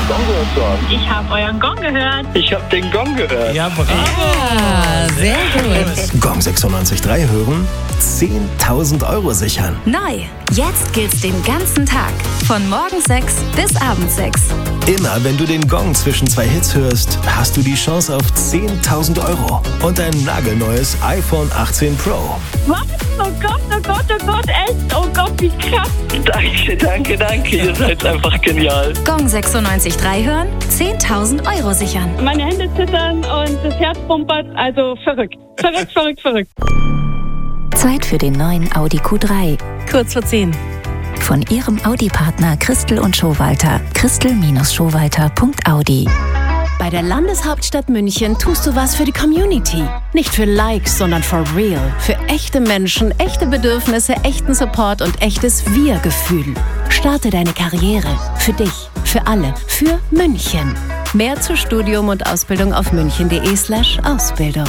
den Gong gehört zu haben. Ich habe euren Gong gehört. Ich habe den Gong gehört. Ja, bravo. Ja, sehr gut. Gong 96.3 hören, 10.000 Euro sichern. Neu. Jetzt gilt's den ganzen Tag. Von morgens 6 bis abends 6. Immer wenn du den Gong zwischen zwei Hits hörst, hast du die Chance auf 10.000 Euro und ein nagelneues iPhone 18 Pro. Was? Oh Gott, oh Gott, oh Gott, echt? Oh Gott, wie krass. Danke. Ihr seid einfach genial. Gong 96.3 hören, 10.000 Euro sichern. Meine Hände zittern und das Herz pumpert, also verrückt. Verrückt. Zeit für den neuen Audi Q3. Kurz vor 10. Von Ihrem Audi-Partner Christel und Schowalter. Christel-Schowalter.audi. Bei der Landeshauptstadt München tust du was für die Community. Nicht für Likes, sondern for real. Für echte Menschen, echte Bedürfnisse, echten Support und echtes Wir-Gefühl. Starte deine Karriere. Für dich, für alle, für München. Mehr zu Studium und Ausbildung auf münchen.de/Ausbildung.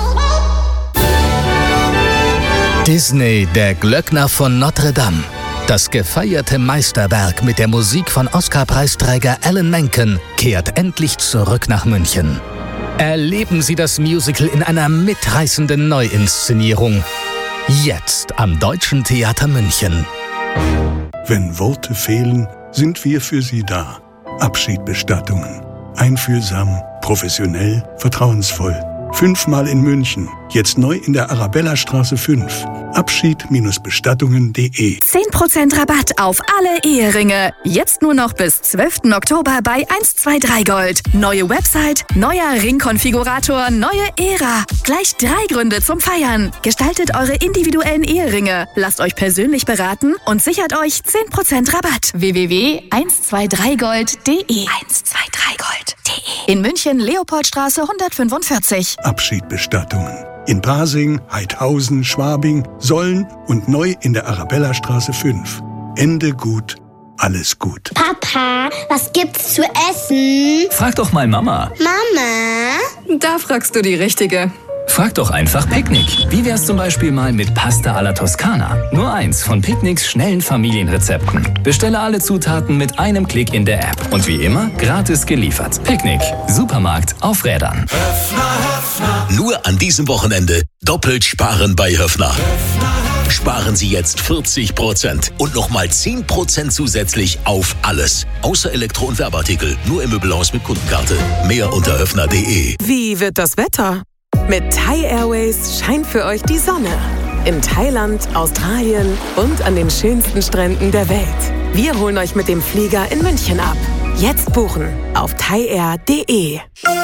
Disney, der Glöckner von Notre Dame. Das gefeierte Meisterwerk mit der Musik von Oscar-Preisträger Alan Menken kehrt endlich zurück nach München. Erleben Sie das Musical in einer mitreißenden Neuinszenierung. Jetzt am Deutschen Theater München. Wenn Worte fehlen, sind wir für Sie da. Abschiedbestattungen. Einfühlsam, professionell, vertrauensvoll. 5-mal in München. Jetzt neu in der Arabellastraße 5. Abschied-bestattungen.de 10% Rabatt auf alle Eheringe. Jetzt nur noch bis 12. Oktober bei 123 Gold. Neue Website, neuer Ringkonfigurator, neue Ära. Gleich 3 Gründe zum Feiern. Gestaltet eure individuellen Eheringe. Lasst euch persönlich beraten und sichert euch 10% Rabatt. www.123gold.de 123gold.de In München, Leopoldstraße 145. Abschiedbestattungen. In Pasing, Heidhausen, Schwabing, Solln und neu in der Arabellastraße 5. Ende gut, alles gut. Papa, was gibt's zu essen? Frag doch mal Mama. Mama? Da fragst du die Richtige. Frag doch einfach Picknick. Wie wär's zum Beispiel mal mit Pasta alla Toskana? Nur eins von Picknicks schnellen Familienrezepten. Bestelle alle Zutaten mit einem Klick in der App. Und wie immer, gratis geliefert. Picknick. Supermarkt auf Rädern. Nur an diesem Wochenende doppelt sparen bei Höffner. Sparen Sie jetzt 40% und nochmal 10% zusätzlich auf alles. Außer Elektro- und Werbeartikel. Nur im Möbelhaus mit Kundenkarte. Mehr unter höffner.de. Wie wird das Wetter? Mit Thai Airways scheint für euch die Sonne. In Thailand, Australien und an den schönsten Stränden der Welt. Wir holen euch mit dem Flieger in München ab. Jetzt buchen auf thaiair.de.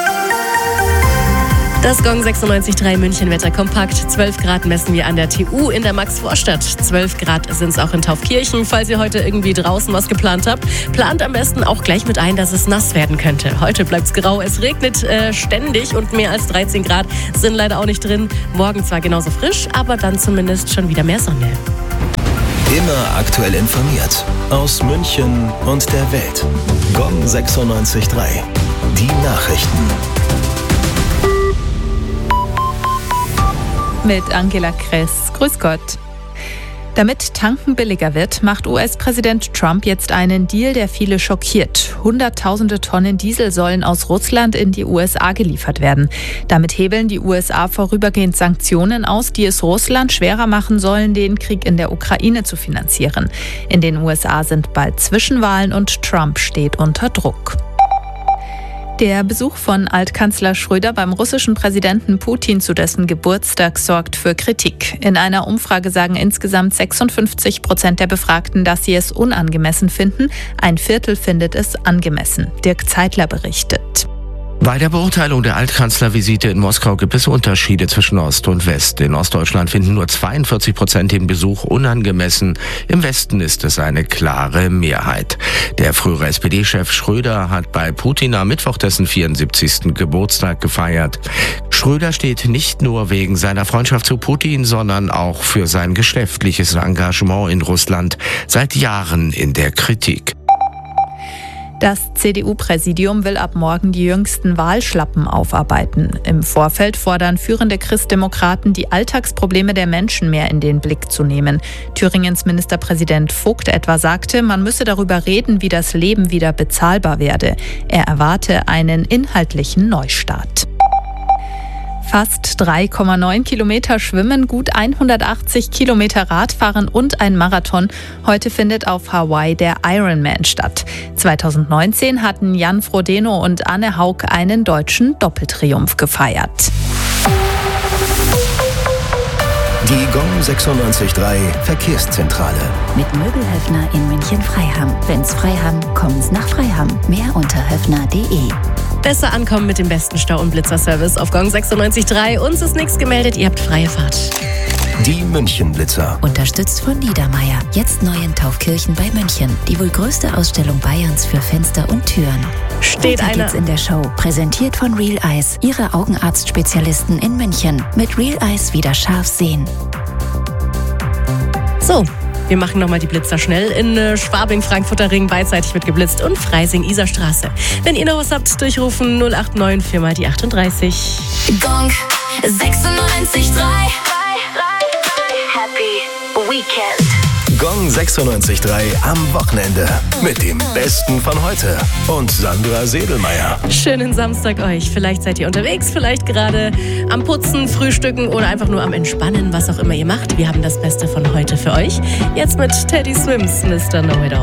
Das Gong 96.3 München Wetter kompakt. 12 Grad messen wir an der TU in der Max-Vorstadt. 12 Grad sind es auch in Taufkirchen. Falls ihr heute irgendwie draußen was geplant habt, plant am besten auch gleich mit ein, dass es nass werden könnte. Heute bleibt es grau, es regnet ständig und mehr als 13 Grad sind leider auch nicht drin. Morgen zwar genauso frisch, aber dann zumindest schon wieder mehr Sonne. Immer aktuell informiert. Aus München und der Welt. Gong 96.3. Die Nachrichten. Mit Angela Kress. Grüß Gott. Damit Tanken billiger wird, macht US-Präsident Trump jetzt einen Deal, der viele schockiert. Hunderttausende Tonnen Diesel sollen aus Russland in die USA geliefert werden. Damit hebeln die USA vorübergehend Sanktionen aus, die es Russland schwerer machen sollen, den Krieg in der Ukraine zu finanzieren. In den USA sind bald Zwischenwahlen und Trump steht unter Druck. Der Besuch von Altkanzler Schröder beim russischen Präsidenten Putin zu dessen Geburtstag sorgt für Kritik. In einer Umfrage sagen insgesamt 56% der Befragten, dass sie es unangemessen finden. Ein Viertel findet es angemessen. Dirk Zeitler berichtet. Bei der Beurteilung der Altkanzlervisite in Moskau gibt es Unterschiede zwischen Ost und West. In Ostdeutschland finden nur 42% den Besuch unangemessen. Im Westen ist es eine klare Mehrheit. Der frühere SPD-Chef Schröder hat bei Putin am Mittwoch dessen 74. Geburtstag gefeiert. Schröder steht nicht nur wegen seiner Freundschaft zu Putin, sondern auch für sein geschäftliches Engagement in Russland seit Jahren in der Kritik. Das CDU-Präsidium will ab morgen die jüngsten Wahlschlappen aufarbeiten. Im Vorfeld fordern führende Christdemokraten, die Alltagsprobleme der Menschen mehr in den Blick zu nehmen. Thüringens Ministerpräsident Vogt etwa sagte, man müsse darüber reden, wie das Leben wieder bezahlbar werde. Er erwarte einen inhaltlichen Neustart. Fast 3,9 Kilometer Schwimmen, gut 180 Kilometer Radfahren und ein Marathon. Heute findet auf Hawaii der Ironman statt. 2019 hatten Jan Frodeno und Anne Haug einen deutschen Doppeltriumph gefeiert. Die Gong 96.3 Verkehrszentrale. Mit Möbelhöfner in München-Freiham. Wenn's Freiham, kommen's nach Freiham. Mehr unter höfner.de. Besser ankommen mit dem besten Stau- und Blitzerservice auf Gong 96.3. Uns ist nichts gemeldet, ihr habt freie Fahrt. Die München-Blitzer. Unterstützt von Niedermeyer. Jetzt neu in Taufkirchen bei München. Die wohl größte Ausstellung Bayerns für Fenster und Türen. Steht Weiter geht's in der Show. Präsentiert von Real Eyes. Ihre Augenarztspezialisten in München. Mit Real Eyes wieder scharf sehen. So, wir machen nochmal die Blitzer schnell. In Schwabing, Frankfurter Ring beidseitig wird geblitzt und Freising, Isarstraße. Wenn ihr noch was habt, durchrufen 089 4 mal die 38. Gong 96.3 Happy Weekend. Gong 96.3 am Wochenende. Mit dem Besten von heute. Und Sandra Sedelmeier. Schönen Samstag euch. Vielleicht seid ihr unterwegs, vielleicht gerade am Putzen, Frühstücken oder einfach nur am Entspannen, was auch immer ihr macht. Wir haben das Beste von heute für euch. Jetzt mit Teddy Swims, Mr. Know It All.